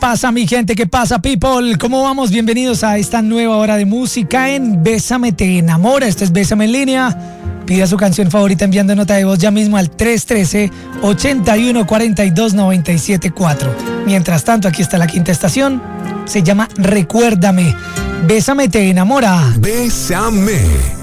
pasa, mi gente? ¿Qué pasa, people? ¿Cómo vamos? Bienvenidos a esta nueva hora de música en Bésame Te Enamora. Esto es Bésame en Línea. Pida su canción favorita enviando nota de voz ya mismo al 313-8142-974. Mientras tanto, aquí está la quinta estación. Se llama Recuérdame. Bésame Te Enamora. Bésame.